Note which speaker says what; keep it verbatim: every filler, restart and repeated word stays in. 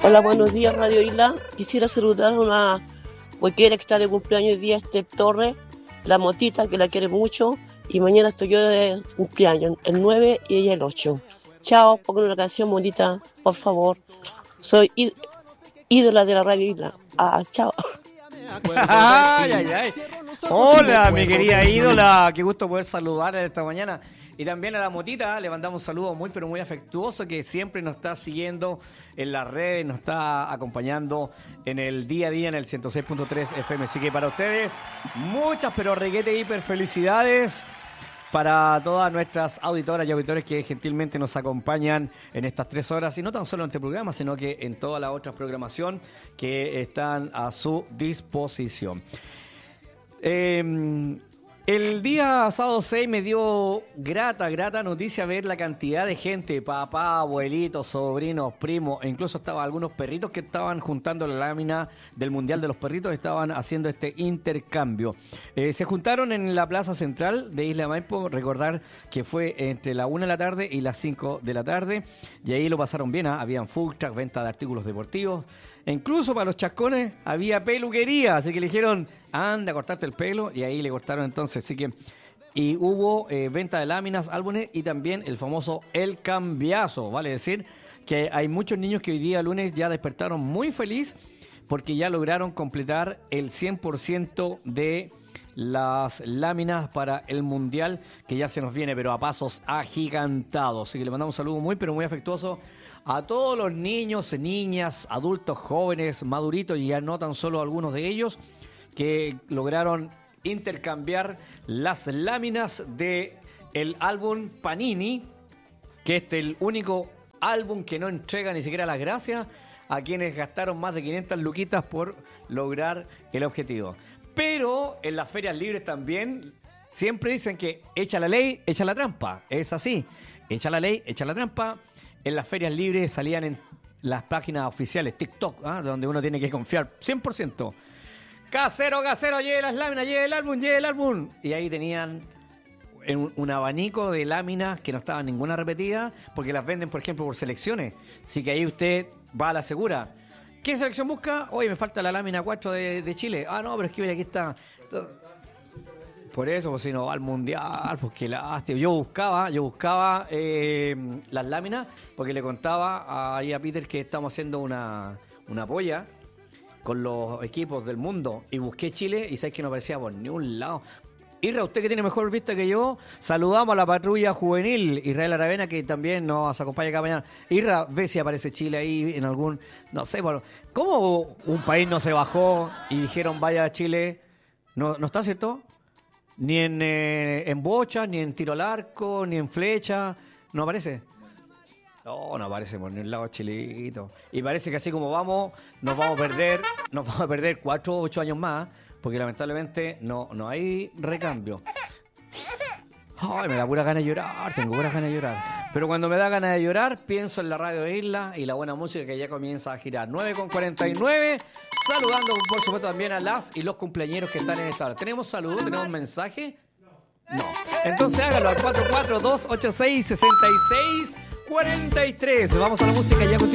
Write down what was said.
Speaker 1: Hola, buenos días, Radio Isla. Quisiera saludar a una huequera que está de cumpleaños hoy día, Esther Torres, la motita, que la quiere mucho, y mañana estoy yo de cumpleaños, el nueve y ella el ocho. Chao, pongan una canción, motita, por favor. Soy í- ídola de la Radio Isla. Ah, chao.
Speaker 2: Ay, ay, ay. Hola, mi querida ídola. Qué gusto poder saludar esta mañana. Y también a la motita le mandamos un saludo muy, pero muy afectuoso, que siempre nos está siguiendo en las redes, nos está acompañando en el día a día en el ciento seis punto tres F M. Así que para ustedes, muchas, pero reguete hiper felicidades para todas nuestras auditoras y auditores que gentilmente nos acompañan en estas tres horas, y no tan solo en este programa, sino que en toda la otra programación que están a su disposición. Eh, el día sábado seis me dio grata, grata noticia ver la cantidad de gente, papá, abuelitos, sobrinos, primos, e incluso estaban algunos perritos que estaban juntando la lámina del Mundial de los Perritos, estaban haciendo este intercambio. Eh, se juntaron en la plaza central de Isla Maipo, recordar que fue entre la una de la tarde y las cinco de la tarde, y ahí lo pasaron bien, ¿eh? Habían food truck, venta de artículos deportivos. E incluso para los chascones había peluquería, así que le dijeron, anda a cortarte el pelo, y ahí le cortaron entonces. Así que, y hubo eh, venta de láminas, álbumes y también el famoso El Cambiazo. Vale decir que hay muchos niños que hoy día lunes ya despertaron muy feliz porque ya lograron completar el cien por ciento de las láminas para el Mundial, que ya se nos viene, pero a pasos agigantados. Así que le mandamos un saludo muy, pero muy afectuoso a todos los niños, niñas, adultos, jóvenes, maduritos, y ya no tan solo algunos de ellos, que lograron intercambiar las láminas de el álbum Panini, que es el único álbum que no entrega ni siquiera las gracias a quienes gastaron más de quinientas luquitas por lograr el objetivo. Pero en las ferias libres también siempre dicen que echa la ley, echa la trampa. Es así, echa la ley, echa la trampa. En las ferias libres salían en las páginas oficiales, TikTok, ¿eh? Donde uno tiene que confiar cien por ciento. Casero, casero, lleve las láminas, lleve el álbum, lleve el álbum. Y ahí tenían un, un abanico de láminas que no estaban ninguna repetida, porque las venden, por ejemplo, por selecciones. Así que ahí usted va a la segura. ¿Qué selección busca? Oye, me falta la lámina cuatro de, de Chile. Ah, no, pero es que mira, aquí está. Por eso, pues si no va al Mundial, pues qué lástima. Yo buscaba, yo buscaba eh, las láminas, porque le contaba ahí a Peter que estamos haciendo una, una polla con los equipos del mundo, y busqué Chile y sabes que no aparecía por ni un lado. Irra, usted que tiene mejor vista que yo, saludamos a la patrulla juvenil Israel Aravena, que también nos acompaña cada mañana. Irra, ve si aparece Chile ahí en algún, no sé, bueno, ¿cómo un país no se bajó y dijeron vaya a Chile? ¿No, no está cierto? Ni en, eh, en bocha, ni en tiro al arco, ni en flecha, ¿no aparece? No, no aparece por ni un lado chilito. Y parece que así como vamos, nos vamos a perder, nos vamos a perder cuatro o ocho años más, porque lamentablemente no, no hay recambio. Ay, me da pura gana de llorar, tengo pura gana de llorar. Pero cuando me da ganas de llorar, pienso en la radio de Isla y la buena música que ya comienza a girar. nueve con cuarenta y nueve, saludando por supuesto también a las y los cumpleañeros que están en esta hora. ¿Tenemos saludos? ¿Tenemos mensaje? No. Entonces hágalo al cuatro cuatro dos ocho seis seis seis cuatro tres. Vamos a la música ya.